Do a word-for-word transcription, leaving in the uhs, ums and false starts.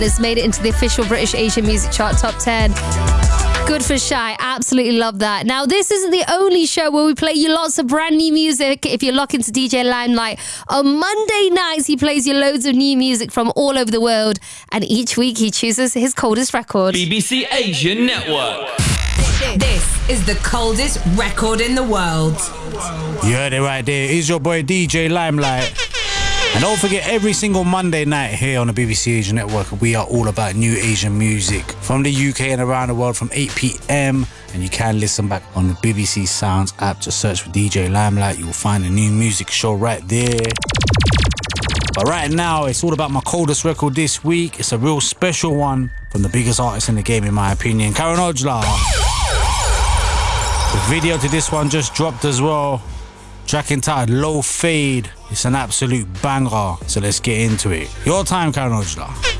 and it's made it into the official British Asian Music Chart Top ten. Good for Shy. Absolutely love that. Now, this isn't the only show where we play you lots of brand new music. If you're locked into D J Limelight, on Monday nights, he plays you loads of new music from all over the world. And each week, he chooses his coldest record. B B C Asian Network. This is the coldest record in the world. You heard it right there. It's your boy D J Limelight. And don't forget, every single Monday night here on the B B C Asian Network, we are all about new Asian music from the U K and around the world from eight p.m. And you can listen back on the B B C Sounds app. Just search for D J Limelight. You will find a new music show right there. But right now, it's all about my coldest record this week. It's a real special one from the biggest artist in the game, in my opinion, Karan Aujla. The video to this one just dropped as well. Track entitled Low Fade. It's an absolute banger, so let's get into it. Your time, Karan Aujla.